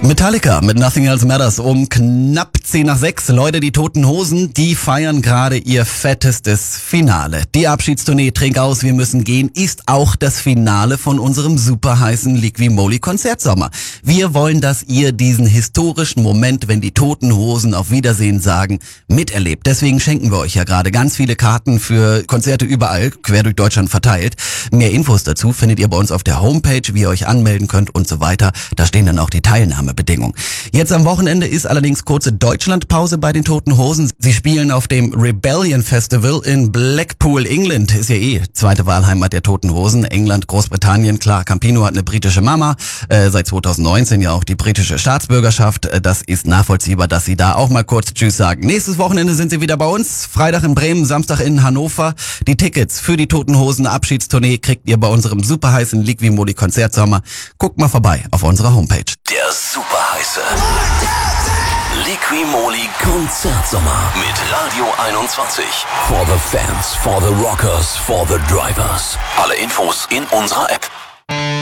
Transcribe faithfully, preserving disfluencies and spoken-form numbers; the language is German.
Metallica mit Nothing Else Matters um knapp zehn nach sechs. Leute, die Toten Hosen, die feiern gerade ihr fettestes Finale. Die Abschiedstournee Trink aus, wir müssen gehen ist auch das Finale von unserem super heißen Liqui-Moly Konzertsommer. Wir wollen, dass ihr diesen historischen Moment, wenn die Toten Hosen auf Wiedersehen sagen, miterlebt. Deswegen schenken wir euch ja gerade ganz viele Karten für Konzerte überall, quer durch Deutschland verteilt. Mehr Infos dazu findet ihr bei uns auf der Homepage, wie ihr euch anmelden könnt und so weiter. Da stehen dann auch die Teilnahmebedingungen. Jetzt am Wochenende ist allerdings kurze Deutschlandpause bei den Toten Hosen. Sie spielen auf dem Rebellion Festival in Blackpool, England. Ist ja eh zweite Wahlheimat der Toten Hosen. England, Großbritannien, klar, Campino hat eine britische Mama, äh, seit zweitausendneunzehn ja auch die britische Staatsbürgerschaft. Äh, das ist nachvollziehbar, dass sie da auch mal kurz Tschüss sagen. Nächstes Wochenende sind sie wieder bei uns. Freitag in Bremen, Samstag in Hannover. Die Tickets für die Toten Hosen Abschiedstournee kriegt ihr bei unserem super heißen Liqui-Moly Konzertsommer. Guckt mal vorbei auf unserer Homepage. Der super heiße Liqui-Moly Konzertsommer mit Radio einundzwanzig. For the fans, for the rockers, for the drivers. Alle Infos in unserer App.